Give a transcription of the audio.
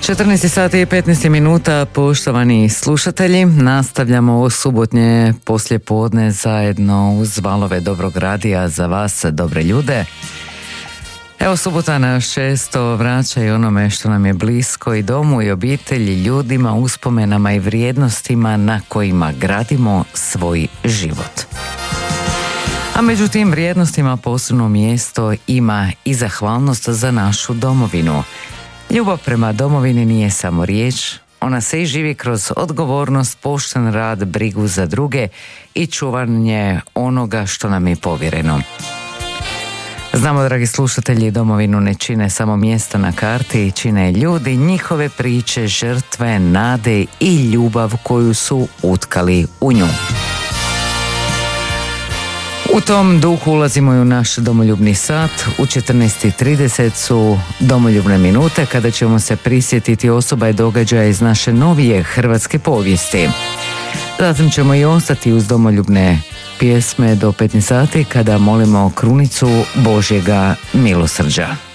14 sati i 15 minuta, poštovani slušatelji, nastavljamo ovo subotnje poslijepodne zajedno uz valove Dobrog radija za vas, dobre ljude. Evo, subota nas često vraća i onome što nam je blisko, i domu i obitelji, ljudima, uspomenama i vrijednostima na kojima gradimo svoj život. A među tim vrijednostima posebno mjesto ima i zahvalnost za našu domovinu. Ljubav prema domovini nije samo riječ, ona se i živi kroz odgovornost, pošten rad, brigu za druge i čuvanje onoga što nam je povjereno. Znamo, dragi slušatelji, domovinu ne čine samo mjesta na karti, čine ljudi, njihove priče, žrtve, nade i ljubav koju su utkali u nju. U tom duhu ulazimo i u naš domoljubni sat. U 14:30 su domoljubne minute kada ćemo se prisjetiti osoba i događaja iz naše novije hrvatske povijesti. Zatim ćemo i ostati uz domoljubne pjesme do 15 sati kada molimo krunicu Božjega milosrđa.